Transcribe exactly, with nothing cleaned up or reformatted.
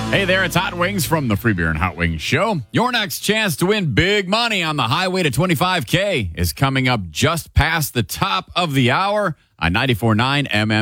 Hey there, it's Hot Wings from the Free Beer and Hot Wings Show. Your next chance to win big money on the highway to twenty-five K is coming up just past the top of the hour on ninety-four point nine M M.